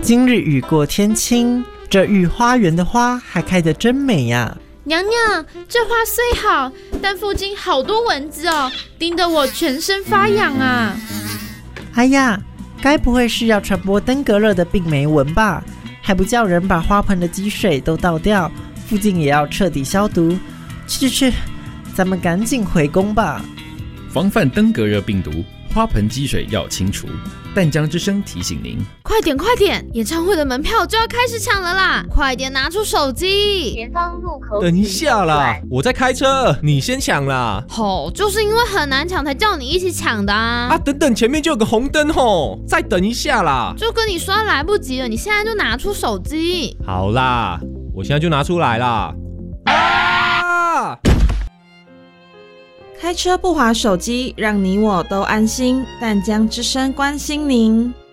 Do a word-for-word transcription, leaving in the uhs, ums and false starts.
今日雨过天晴，这御花园的花还开得真美呀！ 娘娘，这花虽好，但附近好多蚊子哦，叮得我全身发痒啊！ 哎呀，该不会是要传播登革热的病媒蚊吧？还不叫人把花盆的积水都倒掉，附近也要彻底消毒。去去去，咱们赶紧回宫吧。 防范登革热病毒，花盆积水要清除。淡江之声提醒您： 快点快点，演唱会的门票就要开始抢了啦！快点拿出手机。 前方路口。 等一下啦，我在开车，你先抢啦。 吼，就是因为很难抢才叫你一起抢的啊！ 啊，等等，前面就有个红灯吼，再等一下啦。 就跟你说来不及了，你现在就拿出手机。 好啦，我现在就拿出来啦。啊！ 开车不滑手机，让你我都安心。淡江之声关心您。